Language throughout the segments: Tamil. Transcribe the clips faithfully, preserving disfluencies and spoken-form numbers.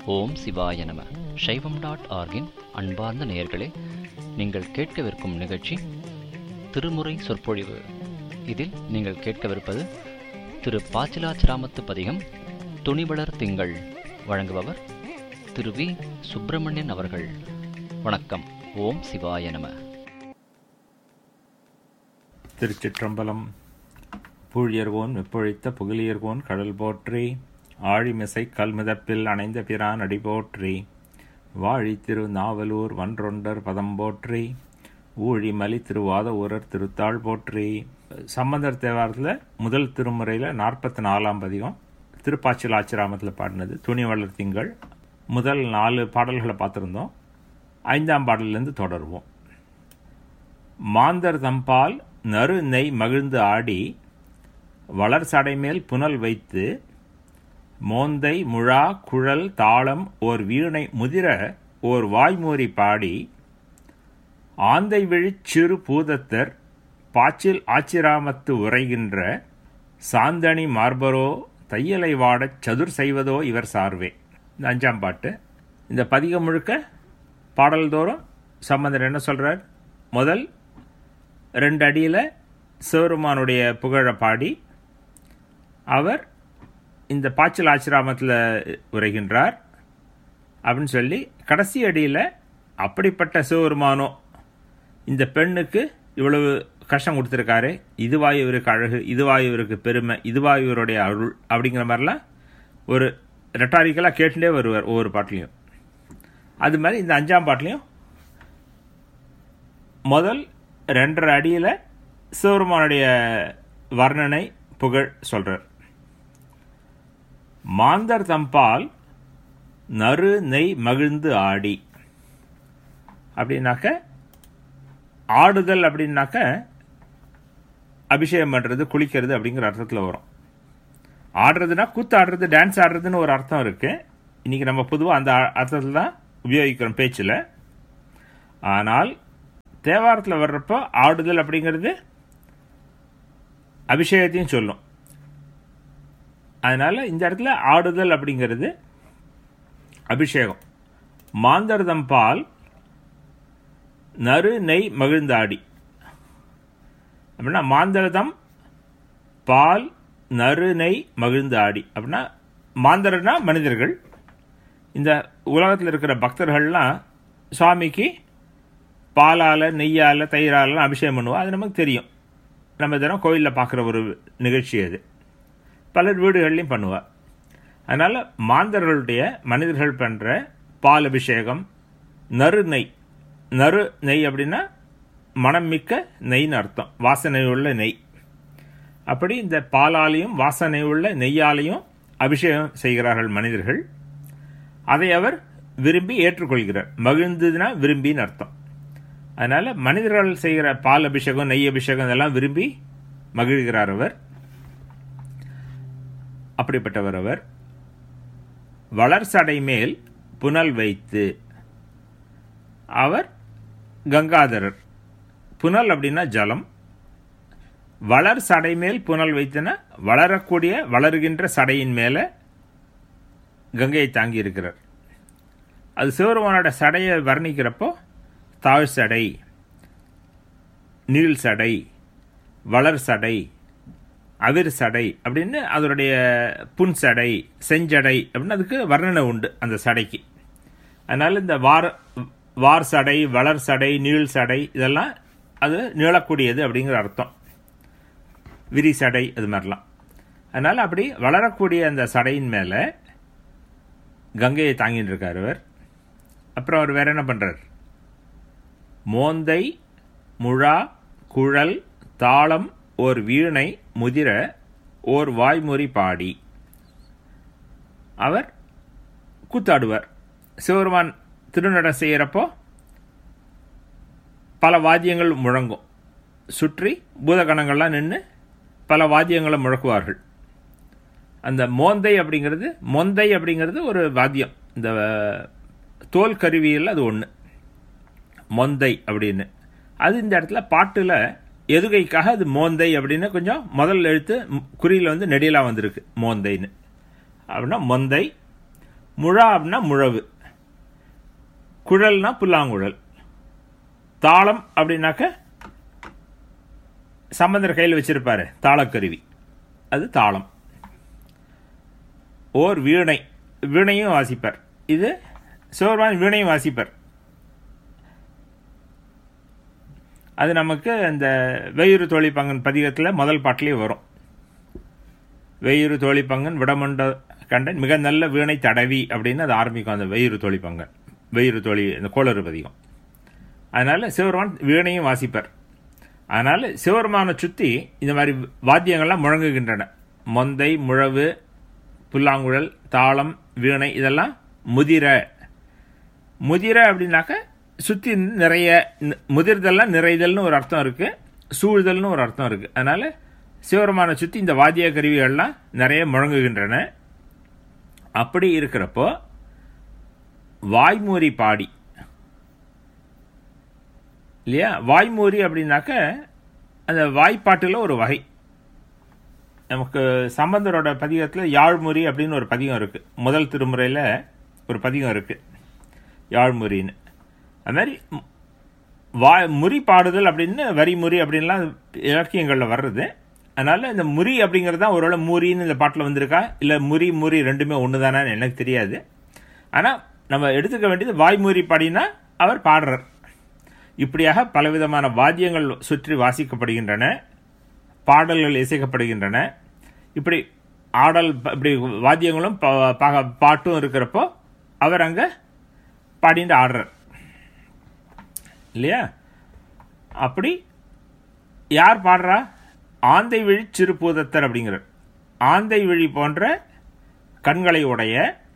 ஓம் சிவாய நம. சைவம் டாட் ஆர்கின் அன்பார்ந்த நேயர்களே, நீங்கள் கேட்கவிருக்கும் நிகழ்ச்சி திருமுறை சொற்பொழிவு. இதில் நீங்கள் கேட்கவிருப்பது திரு பாச்சிலாச்சிராமத்து பதிகம் துணிவளர் திங்கள். வழங்குபவர் திரு வி சுப்பிரமணியன் அவர்கள். வணக்கம். ஓம் சிவாய நம. திருச்சிற்றம்பலம். பூழியர்கோன் வெப்பொழித்த புகழியர்கோன் கடல் போற்றி, ஆழிமிசை கல்மிதப்பில் அணைந்த பிரான் அடி போற்றி, வாழி திரு நாவலூர் வன்றொண்டர் பதம் போற்றி, ஊழிமலி திருவாத ஊரர் திருத்தாள் போற்றி. சம்பந்தர் தேவாரத்தில் முதல் திருமுறையில் நாற்பத்தி நாலாம் பதிகம் திருப்பாச்சிலாச்சிராமத்தில் பாடினது துணிவளர் திங்கள். முதல் நாலு பாடல்களை பார்த்துருந்தோம். ஐந்தாம் பாடலிருந்து தொடருவோம். மாந்தர் தம்பால் நறு நெய் மகிழ்ந்து ஆடி, வளர் சடைமேல் புனல் வைத்து, மோந்தை முழா குழல் தாளம் ஓர் வீணை முதிர ஓர் வாய்மூறி பாடி, ஆந்தை விழிச் சிறு பூதத்தர் பாச்சில் ஆச்சிராமத்து உரைகின்ற, சாந்தணி மார்பரோ தையலை வாடச் சதுர் செய்வதோ இவர் சார்வே. இந்த அஞ்சாம் பாட்டு. இந்த பதிகம் முழுக்க பாடல்தோறும் சம்பந்தர் என்ன சொல்றார்? முதல் ரெண்டு அடியில் சிவருமானுடைய புகழை பாடி அவர் இந்த பாச்சில் ஆச்சிராமத்தில் உரைகின்றார் அப்படின்னு சொல்லி, கடைசி அடியில் அப்படிப்பட்ட சிவபெருமானோ இந்த பெண்ணுக்கு இவ்வளவு கஷ்டம் கொடுத்துருக்காரு, இதுவா இவருக்கு அழகு, இதுவா இவருக்கு பெருமை, இதுவா இவருடைய அருள் அப்படிங்கிற மாதிரிலாம் ஒரு ரெட்டாரிக்கலாக கேட்டுட்டே வருவார் ஒவ்வொரு பாட்டிலையும். அது மாதிரி இந்த அஞ்சாம் பாட்டிலையும் முதல் ரெண்டரை அடியில் சிவபெருமானுடைய வர்ணனை புகழ் சொல்றார். மாந்தர் தம்பால் நறு நெய் மகிழ்ந்து ஆடி அப்படின்னாக்க, ஆடுதல் அப்படின்னாக்க அபிஷேகம் பண்ணுறது, குளிக்கிறது அப்படிங்கிற அர்த்தத்தில் வரும். ஆடுறதுனா கூத்து ஆடுறது, டான்ஸ் ஆடுறதுன்னு ஒரு அர்த்தம் இருக்கு. இன்னைக்கு நம்ம பொதுவாக அந்த அர்த்தத்தில் தான் உபயோகிக்கிறோம் பேச்சில். ஆனால் தேவாரத்தில் வர்றப்போ ஆடுதல் அப்படிங்கிறது அபிஷேகத்தையும் சொல்லும். அதனால இந்த இடத்துல ஆடுதல் அப்படிங்கிறது அபிஷேகம். மாந்தர்தம் பால் நறு நெய் மகிழ்ந்தாடி அப்படின்னா, மாந்தர்தம் பால் நறு நெய் மகிழ்ந்து ஆடி அப்படின்னா, மாந்தர்னா மனிதர்கள். இந்த உலகத்தில் இருக்கிற பக்தர்கள்லாம் சுவாமிக்கு பாலால் நெய்யால் தயிராலலாம் அபிஷேகம் பண்ணுவோம். அது நமக்கு தெரியும். நம்ம தினம் கோயிலில் பார்க்குற ஒரு நிகழ்ச்சி அது. பலர் வீடுகள்லையும் பண்ணுவார். அதனால் மாந்தர்களுடைய மனிதர்கள் பண்ணுற பால் அபிஷேகம், நறு நெய். நறு நெய் அப்படின்னா மனம் மிக்க நெய்ன்னு அர்த்தம், வாசனை உள்ள நெய். அப்படி இந்த பாலாலையும் வாசனை உள்ள நெய்யாலையும் அபிஷேகம் செய்கிறார்கள் மனிதர்கள். அதை அவர் விரும்பி ஏற்றுக்கொள்கிறார். மகிழ்ந்ததுன்னா விரும்பின்னு அர்த்தம். அதனால மனிதர்கள் செய்கிற பால் அபிஷேகம், நெய் அபிஷேகம் இதெல்லாம் விரும்பி மகிழ்கிறார் அவர். அப்படிப்பட்டவர் அவர். வளர் சடை மேல் புனல் வைத்து, அவர் கங்காதரர். புனல் அப்படின்னா ஜலம். வளர் சடை மேல் புனல் வைத்துனா வளரக்கூடிய வளருகின்ற சடையின் மேல கங்கையை தாங்கி இருக்கிறார். அது சிவபெருமானோட சடையை வர்ணிக்கிறப்போ தாழ் சடை, நீள் சடை, வளர் சடை, அவிர் சடை அப்படின்னு அதனுடைய புன் சடை, செஞ்சடை அப்படின்னு அதுக்கு வர்ணனை உண்டு அந்த சடைக்கு. அதனால இந்த வார் வார் சடை, வளர் சடை, நீள் சடை இதெல்லாம் அது நீளக்கூடியது அப்படிங்கிற அர்த்தம். விரி சடை அது மாதிரிலாம். அதனால அப்படி வளரக்கூடிய அந்த சடையின் மேல கங்கையை தாங்கிட்டு இருக்கார் அவர். அப்புறம் அவர் வேற என்ன பண்றார்? மோந்தை முழா குழல் தாளம் ஓர் வீணை முதிர ஓர் வாய்மொழி பாடி, அவர் கூத்தாடுவார். சிவபெருமான் திருநடை செய்கிறப்போ பல வாத்தியங்கள் முழங்கும். சுற்றி பூதகணங்கள்லாம் நின்று பல வாத்தியங்களை முழக்குவார்கள். அந்த மோந்தை அப்படிங்கிறது, மொந்தை அப்படிங்கிறது ஒரு வாத்தியம். இந்த தோல் கருவியில் அது ஒன்று மொந்தை அப்படின்னு. அது இந்த இடத்துல பாட்டில் எதுகைக்காக அது மோந்தை அப்படின்னு கொஞ்சம் முதல் எழுத்து குறியில் வந்து நெடிலாக வந்திருக்கு மோந்தைன்னு. அப்படின்னா மொந்தை முழா அப்படின்னா முழவு, குழல்னா புல்லாங்குழல், தாளம் அப்படின்னாக்க சம்பந்தர் கையில் வச்சிருப்பாரு தாளக்கருவி, அது தாளம். ஓர் வீணை, வீணையும் வாசிப்பர். இது சிவபெருமான் வீணையும் வாசிப்பர். அது நமக்கு இந்த வெய்யுறு தோழி பங்கன் பதிகத்தில் முதல் பாட்டிலே வரும். வெய்யுறு தோழி பங்கன் விடமண்ட கண்டன் மிக நல்ல வீணை தடவி அப்படின்னு அது ஆரம்பிக்கும். அந்த வெய்யுறு தோழி பங்கன், வெய்யுறு தோழி இந்த கோளறு பதிகம். அதனால சிவபெருமான் வீணையும் வாசிப்பர். அதனால சிவபெருமானை சுற்றி இந்த மாதிரி வாத்தியங்கள்லாம் முழங்குகின்றன. மொந்தை, முழவு, புல்லாங்குழல், தாளம், வீணை, இதெல்லாம் முதிர. முதிர அப்படின்னாக்க சுற்றி நிறைய, முதிர்தல்னா நிறைதல்னு ஒரு அர்த்தம் இருக்கு, சூழ்தல்னு ஒரு அர்த்தம் இருக்கு. அதனால சிவபெருமானை சுற்றி இந்த வாத்திய கருவிகள்லாம் நிறைய முழங்குகின்றன. அப்படி இருக்கிறப்போ வாய்மூறி பாடி இல்லையா? வாய்மூறி அப்படின்னாக்க அந்த வாய்ப்பாட்டில் ஒரு வகை. நமக்கு சம்பந்தரோட பதிகத்தில் யாழ்முறி அப்படின்னு ஒரு பதிகம் இருக்கு. முதல் திருமுறையில் ஒரு பதிகம் இருக்கு யாழ்முறின்னு. அது மாதிரி வா முறி பாடுதல் அப்படின்னு வரிமுறி அப்படின்லாம் இலக்கியங்களில் வர்றது. அதனால இந்த முறி அப்படிங்கிறது தான் ஒருவேளை மூரின்னு இந்த பாட்டில் வந்திருக்கா, இல்லை முறி முறி ரெண்டுமே ஒன்று தானேன்னு எனக்கு தெரியாது. ஆனால் நம்ம எடுத்துக்க வேண்டியது வாய்மூறி பாடினா அவர் பாடுறார். இப்படியாக பலவிதமான வாத்தியங்கள் சுற்றி வாசிக்கப்படுகின்றன, பாடல்கள் இசைக்கப்படுகின்றன. இப்படி ஆடல், இப்படி வாத்தியங்களும் பாட்டும் இருக்கிறப்போ அவர் அங்கே பாடிட்டு ஆடுறார் இல்லையா? அப்படி யார் பாடுறா? ஆந்தை விழி சிறுபூதத்தர் அப்படிங்கிறார். ஆந்தை விழி போன்ற கண்களை உடைய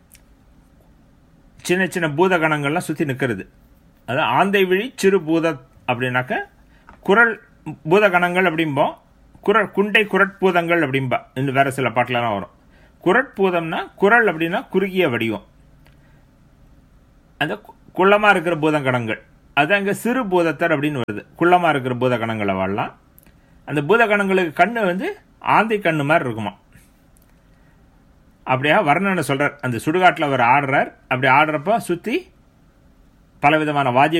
சின்ன சின்ன பூதகணங்கள்லாம் சுற்றி நிற்கிறது. அது ஆந்தை விழி சிறு பூத அப்படின்னாக்க குரல் பூதகணங்கள் அப்படிம்போம். குரல் குண்டை குரட்பூதங்கள் அப்படின்பா. இன்னும் வேற சில பாட்டிலாம் வரும். குரட்பூதம்னா குரல் அப்படின்னா குறுகிய வடிவம், அந்த குள்ளமா இருக்கிற பூதகணங்கள். அது அங்கே சிறு பூதத்தர் அப்படின்னு வருது. குள்ளமா இருக்கிற பூதகணங்களை வாழலாம். அந்த பூதகணங்களுக்கு கண்ணு வந்து ஆந்தை கண்ணு மாதிரி இருக்குமா. அப்படியா வர்ணனை சொல்றார். அந்த சுடுகாட்டில் அவர் ஆடுறார். அப்படி ஆடுறப்ப சுற்றி பலவிதமான வாத்திய